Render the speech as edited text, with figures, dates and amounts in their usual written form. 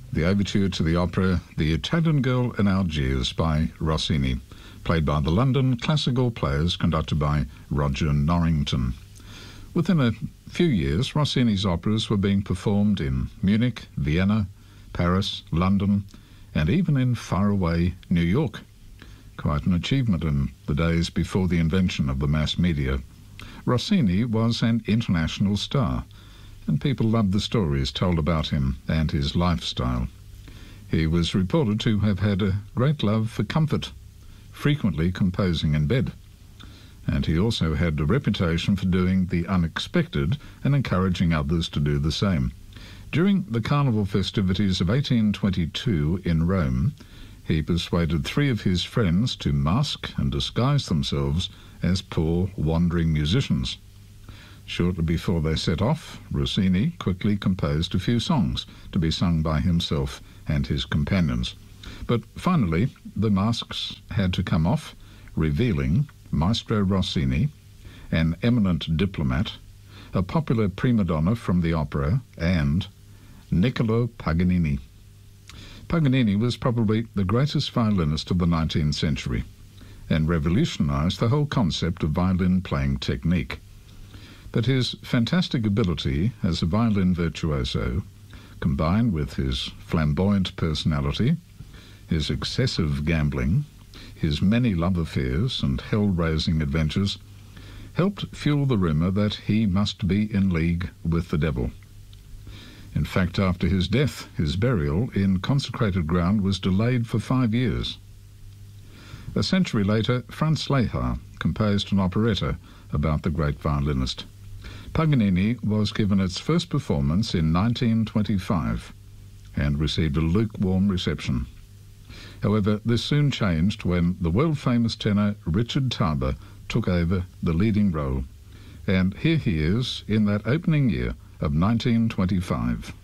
the overture to the opera The Italian Girl in Algiers by Rossini, played by the London Classical Players, conducted by Roger Norrington. Within a few years, Rossini's operas were being performed in Munich, Vienna, Paris, London, and even in faraway New York. Quite an achievement in the days before the invention of the mass media. Rossini was an international star, and people loved the stories told about him and his lifestyle. He was reported to have had a great love for comfort, frequently composing in bed. And he also had a reputation for doing the unexpected and encouraging others to do the same. During the Carnival festivities of 1822 in Rome, he persuaded 3 of his friends to mask and disguise themselves as poor wandering musicians. Shortly before they set off, Rossini quickly composed a few songs to be sung by himself and his companions. But finally, the masks had to come off, revealing Maestro Rossini, an eminent diplomat, a popular prima donna from the opera, and Niccolò Paganini. Paganini was probably the greatest violinist of the 19th century and revolutionized the whole concept of violin playing technique. But his fantastic ability as a violin virtuoso, combined with his flamboyant personality, his excessive gambling, his many love affairs and hell-raising adventures, helped fuel the rumour that he must be in league with the devil. In fact, after his death, his burial in consecrated ground was delayed for 5 years. A century later, Franz Lehár composed an operetta about the great violinist. Paganini was given its first performance in 1925 and received a lukewarm reception. However, this soon changed when the world-famous tenor Richard Thaber took over the leading role, and here he is in that opening year of 1925.